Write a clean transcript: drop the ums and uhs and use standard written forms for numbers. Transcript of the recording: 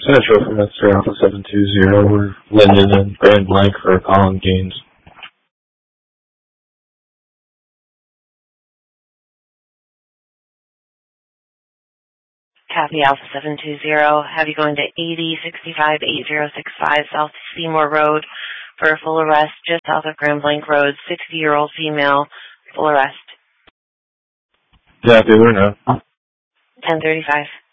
Central from Mr. Alpha 720, we're Linden and Grand Blanc for Colin Gaines. Copy Alpha 720. Have you going to 8065-8065 South Seymour Road for a full arrest just south of Grand Blanc Road, 60-year-old female, full arrest. Yeah, we're now. 1035.